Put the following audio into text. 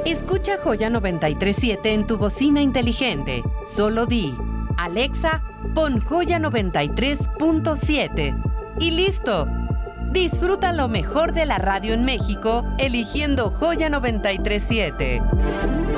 Escucha Joya 93.7 en tu bocina inteligente. Solo di, Alexa, pon Joya 93.7. Y listo. Disfruta lo mejor de la radio en México eligiendo Joya 93.7.